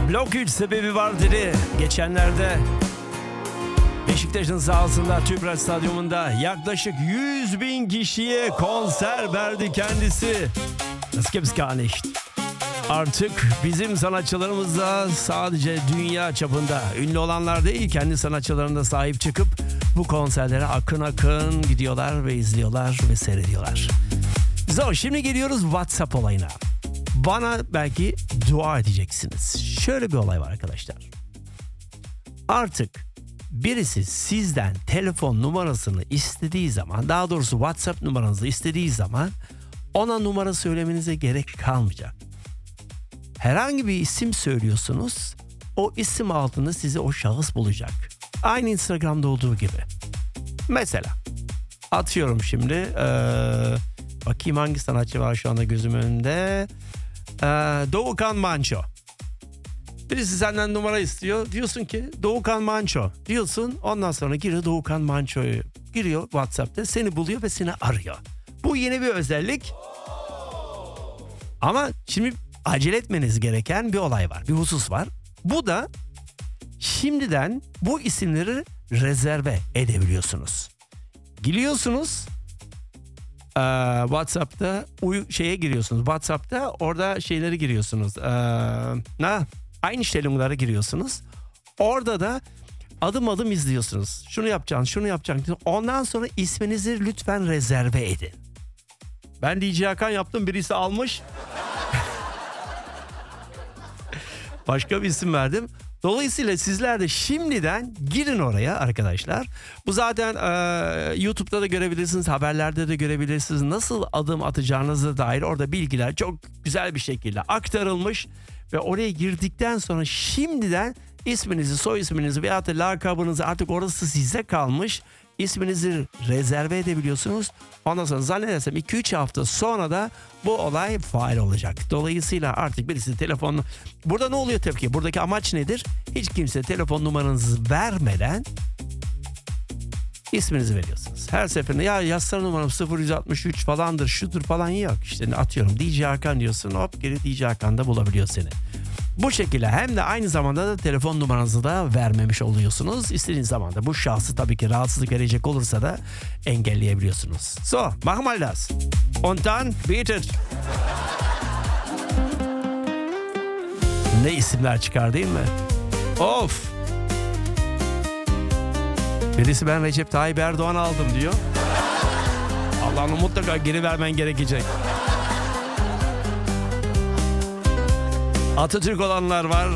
Blok 3 sebebi var dedi. Geçenlerde Beşiktaş'ın sahasında Tüpraş Stadyumunda yaklaşık 100.000 kişiye konser verdi kendisi. Das gibt's gar nicht. Artık bizim sanatçılarımız da sadece dünya çapında ünlü olanlar değil, kendi sanatçılarına sahip çıkıp bu konserlere akın akın gidiyorlar ve izliyorlar ve seyrediyorlar. Şimdi geliyoruz WhatsApp olayına. Bana belki dua edeceksiniz. Şöyle bir olay var arkadaşlar. Artık birisi sizden telefon numarasını istediği zaman, daha doğrusu WhatsApp numaranızı istediği zaman ona numara söylemenize gerek kalmayacak. Herhangi bir isim söylüyorsunuz, o isim altında sizi o şahıs bulacak. Aynı Instagram'da olduğu gibi. Mesela atıyorum şimdi, bakayım hangi sanatçı var şu anda gözümün önünde. Doğukan Manço. Birisi senden numara istiyor. Diyorsun ki Doğukan Manço diyorsun. Ondan sonra giriyor, Doğukan Manço'yu giriyor WhatsApp'ta, seni buluyor ve seni arıyor. Bu yeni bir özellik. Ama şimdi acele etmeniz gereken bir olay var. Bir husus var. Bu da şimdiden bu isimleri rezerve edebiliyorsunuz. Giriyorsunuz. WhatsApp'ta şeye giriyorsunuz. WhatsApp'ta orada şeyleri giriyorsunuz. Einstellung'lara giriyorsunuz. Orada da adım adım izliyorsunuz. Şunu yapacaksın, şunu yapacaksın. Ondan sonra isminizi lütfen rezerve edin. Ben DJ Hakan yaptım, birisi almış. Başka bir isim verdim. Dolayısıyla sizler de şimdiden girin oraya arkadaşlar. Bu zaten YouTube'da da görebilirsiniz, haberlerde de görebilirsiniz. Nasıl adım atacağınıza dair orada bilgiler çok güzel bir şekilde aktarılmış. Ve oraya girdikten sonra şimdiden isminizi, soy isminizi veyahut da lakabınızı, artık orası size kalmış, isminizi rezerve edebiliyorsunuz. Ondan sonra zannedersem 2-3 hafta sonra da bu olay faal olacak. Dolayısıyla artık birisi telefonunu... Burada ne oluyor tabii ki? Buradaki amaç nedir? Hiç kimse telefon numaranızı vermeden isminizi veriyorsunuz. Her seferinde ya yazsana numaram 0163 falandır, şudur falan, yok. İşte atıyorum DJ Hakan diyorsun, hop geri DJ Hakan da bulabiliyor seni. Bu şekilde hem de aynı zamanda da telefon numaranızı da vermemiş oluyorsunuz. İstediğiniz zaman da bu şahsı tabii ki rahatsızlık verecek olursa da engelleyebiliyorsunuz. So, machen mal das. Und dann betet. Ne isimler çıkar değil mi? Of! Birisi ben Recep Tayyip Erdoğan aldım diyor. Allah'ını mutlaka geri vermen gerekecek. Atatürk olanlar var.